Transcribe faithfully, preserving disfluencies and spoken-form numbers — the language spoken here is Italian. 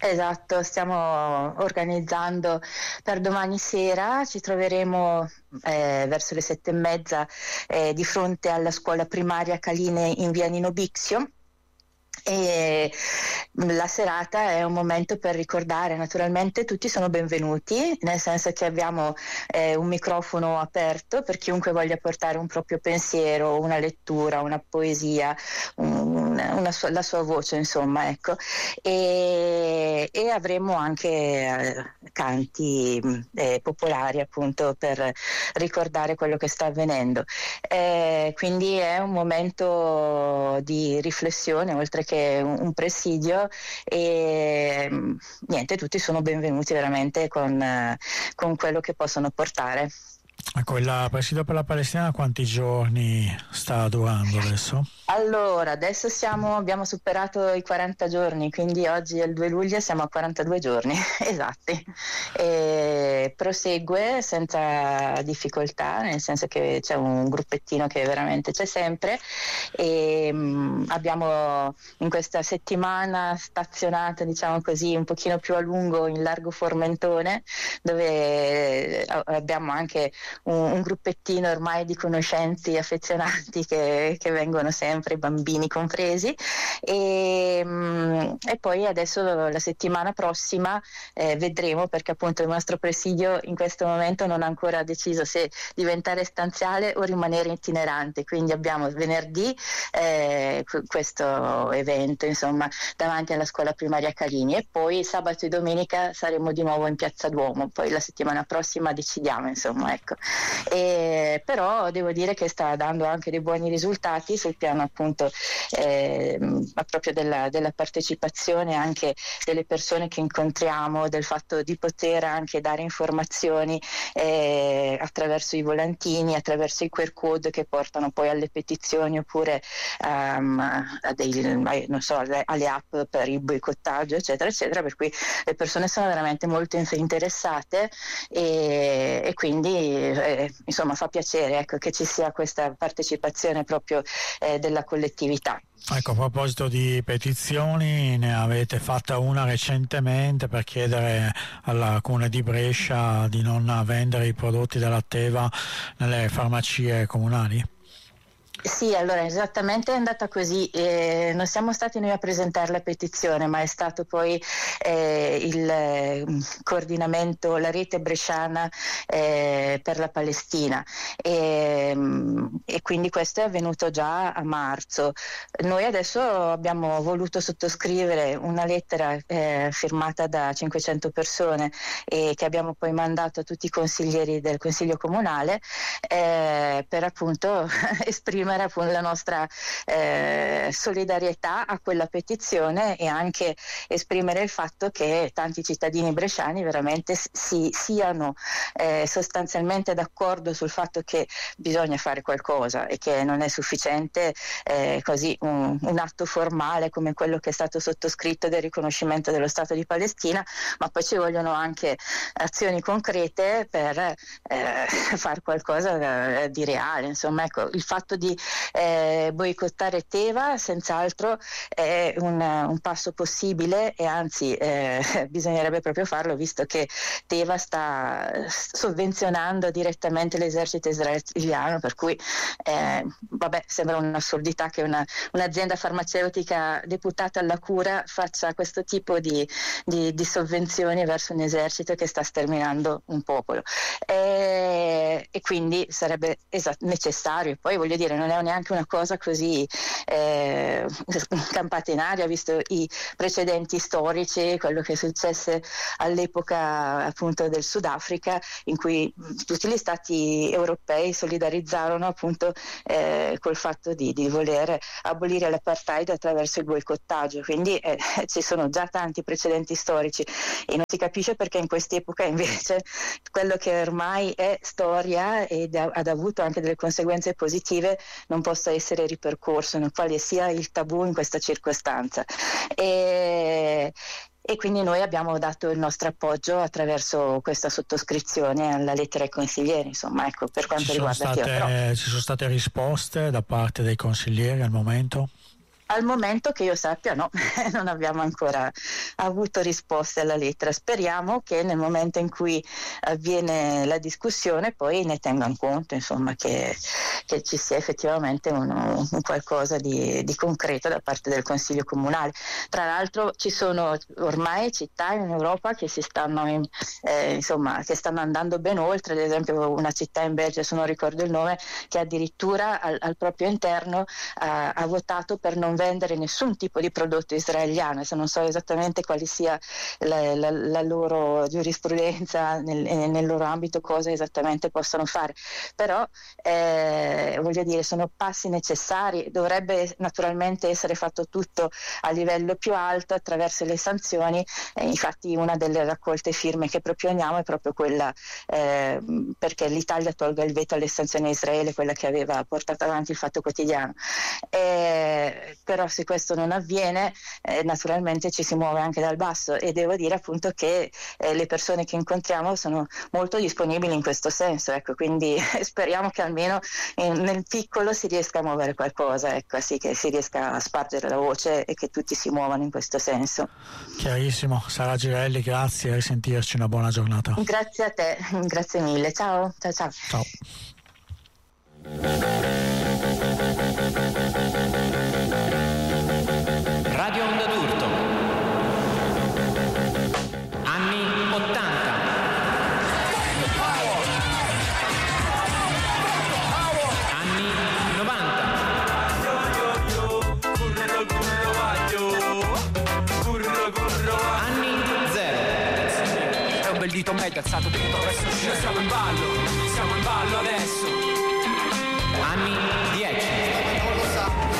Esatto, stiamo organizzando per domani sera, ci troveremo eh, verso le sette e mezza eh, di fronte alla scuola primaria Caline in via Nino Bixio. E la serata è un momento per ricordare, naturalmente tutti sono benvenuti, nel senso che abbiamo eh, un microfono aperto per chiunque voglia portare un proprio pensiero, una lettura, una poesia, un, una sua, la sua voce, insomma, ecco. E, e avremo anche eh, canti eh, popolari, appunto, per ricordare quello che sta avvenendo. Eh, quindi è un momento di riflessione, oltre che un, un presidio, e niente, tutti sono benvenuti veramente con, eh, con quello che possono portare. Ecco, il presidio per la Palestina quanti giorni sta durando adesso? Allora, adesso siamo, abbiamo superato i quaranta giorni, quindi oggi è il due luglio, siamo a quarantadue giorni esatti. E prosegue senza difficoltà, nel senso che c'è un gruppettino che veramente c'è sempre, e mh, abbiamo in questa settimana stazionata, diciamo così, un pochino più a lungo in largo Formentone, dove abbiamo anche un, un gruppettino ormai di conoscenti affezionati che, che vengono sempre, i bambini compresi, e, mh, e poi adesso la settimana prossima eh, vedremo, perché appunto il nostro presidio in questo momento non ha ancora deciso se diventare stanziale o rimanere itinerante, quindi abbiamo venerdì eh, questo evento, insomma, davanti alla scuola primaria Calini, e poi sabato e domenica saremo di nuovo in Piazza Duomo, poi la settimana prossima decidiamo, insomma, ecco. E, però devo dire che sta dando anche dei buoni risultati sul piano appunto eh, proprio della, della partecipazione anche delle persone che incontriamo, del fatto di poter anche dare informazioni eh, attraverso i volantini, attraverso i Q R code che portano poi alle petizioni, oppure um, a dei, non so, alle, alle app per il boicottaggio, eccetera eccetera, per cui le persone sono veramente molto interessate, e, e quindi eh, insomma fa piacere, ecco, che ci sia questa partecipazione proprio eh, della collettività. Ecco, a proposito di petizioni, ne avete fatta una recentemente per chiedere alla Comune di Brescia di non vendere i prodotti della Teva nelle farmacie comunali? Sì, allora esattamente è andata così, eh, non siamo stati noi a presentare la petizione, ma è stato poi eh, il eh, coordinamento, la rete bresciana eh, per la Palestina, e, e quindi questo è avvenuto già a marzo. Noi adesso abbiamo voluto sottoscrivere una lettera eh, firmata da cinquecento persone, e che abbiamo poi mandato a tutti i consiglieri del Consiglio Comunale eh, per appunto esprimere appunto la nostra eh, solidarietà a quella petizione, e anche esprimere il fatto che tanti cittadini bresciani veramente si, siano eh, sostanzialmente d'accordo sul fatto che bisogna fare qualcosa, e che non è sufficiente eh, così un, un atto formale come quello che è stato sottoscritto del riconoscimento dello Stato di Palestina, ma poi ci vogliono anche azioni concrete per eh, fare qualcosa eh, di reale. Insomma, ecco, il fatto di Eh, boicottare Teva senz'altro è un, un passo possibile, e anzi eh, bisognerebbe proprio farlo, visto che Teva sta sovvenzionando direttamente l'esercito israeliano, per cui eh, vabbè, sembra un'assurdità che una, un'azienda farmaceutica deputata alla cura faccia questo tipo di, di, di sovvenzioni verso un esercito che sta sterminando un popolo, e, e quindi sarebbe esat- necessario. E poi voglio dire, non è neanche una cosa così eh, campata in aria, visto i precedenti storici, quello che successe all'epoca appunto del Sudafrica, in cui tutti gli stati europei solidarizzarono appunto eh, col fatto di, di voler abolire l'apartheid attraverso il boicottaggio. Quindi eh, ci sono già tanti precedenti storici, e non si capisce perché in quest'epoca invece quello che ormai è storia ed ha, ha avuto anche delle conseguenze positive non possa essere ripercorso, nel quale sia il tabù in questa circostanza. E, e quindi noi abbiamo dato il nostro appoggio attraverso questa sottoscrizione alla lettera ai consiglieri, insomma, ecco, per quanto Ci sono riguarda state, Teva. Però ci sono state risposte da parte dei consiglieri al momento? al momento che io sappia no, non abbiamo ancora avuto risposte alla lettera. Speriamo che nel momento in cui avviene la discussione poi ne tengano conto, insomma, che, che ci sia effettivamente un, un qualcosa di, di concreto da parte del Consiglio Comunale. Tra l'altro ci sono ormai città in Europa che si stanno in, eh, insomma che stanno andando ben oltre, ad esempio una città in Belgio, se non ricordo il nome, che addirittura al, al proprio interno ha, ha votato per non vendere nessun tipo di prodotto israeliano. Se non so esattamente quali sia la, la, la loro giurisprudenza nel, nel loro ambito, cosa esattamente possono fare, però eh, voglio dire, sono passi necessari. Dovrebbe naturalmente essere fatto tutto a livello più alto attraverso le sanzioni, eh, infatti una delle raccolte firme che proponiamo è proprio quella eh, perché l'Italia tolga il veto alle sanzioni a Israele, quella che aveva portato avanti il Fatto Quotidiano. Eh, però se questo non avviene eh, naturalmente ci si muove anche dal basso, e devo dire appunto che eh, le persone che incontriamo sono molto disponibili in questo senso, ecco, quindi speriamo che almeno in, nel piccolo si riesca a muovere qualcosa, ecco, sì, che si riesca a spargere la voce e che tutti si muovano in questo senso. Chiarissimo. Sara Girelli, grazie, a risentirci, una buona giornata. Grazie a te, grazie mille, ciao ciao ciao. Ciao. Radio Onda d'Urto, anni ottanta. Anni novanta. Anni zero. È un bel dito medio alzato tutto questo. Siamo in ballo, siamo in ballo adesso. Anni dieci.